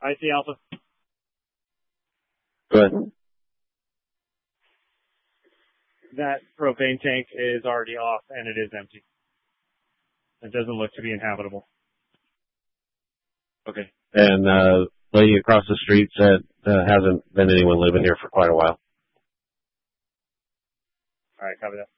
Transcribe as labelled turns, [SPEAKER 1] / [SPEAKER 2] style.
[SPEAKER 1] I see Alpha.
[SPEAKER 2] Go ahead.
[SPEAKER 1] That propane tank is already off, and it is empty. It doesn't look to be inhabitable.
[SPEAKER 2] Okay. And lady across the street said hasn't been anyone living here for quite a while.
[SPEAKER 1] All right, copy that.